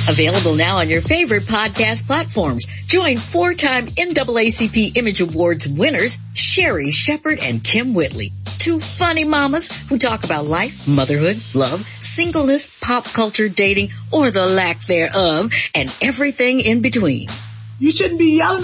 Available now on your favorite podcast platforms. Join four-time NAACP Image Awards winners Sherry Shepard and Kim Whitley. Two funny mamas who talk about life, motherhood, love, singleness, pop culture, dating, or the lack thereof, and everything in between. You shouldn't be yelling